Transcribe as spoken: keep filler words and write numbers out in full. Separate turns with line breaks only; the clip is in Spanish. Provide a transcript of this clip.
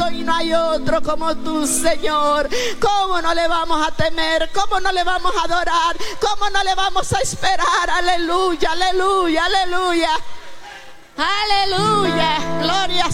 santo y no hay otro como tú, Señor. ¿Cómo no le vamos a temer? ¿Cómo no le vamos a adorar? ¿Cómo no le vamos a esperar? Aleluya, aleluya, aleluya. Aleluya, gloria